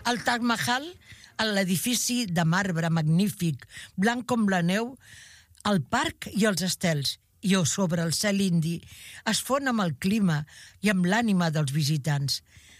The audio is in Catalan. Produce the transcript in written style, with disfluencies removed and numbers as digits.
El Taj Mahal, l'edifici de marbre magnífic, blanc com la neu, el parc i els estels, i sobre el cel indi, es fon amb el clima i amb l'ànima dels visitants.